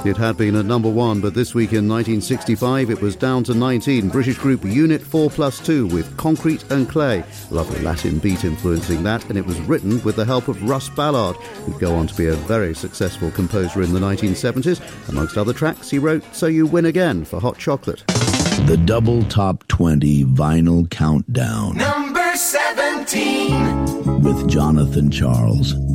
It had been at number 1, but this week in 1965 it was down to 19. British group Unit 4+2 with Concrete and Clay. Lovely Latin beat influencing that, and it was written with the help of Russ Ballard, who'd go on to be a very successful composer in the 1970s. Amongst other tracks, he wrote So You Win Again for Hot Chocolate. The Double Top 20 Vinyl Countdown. Number 17. With Jonathan Charles.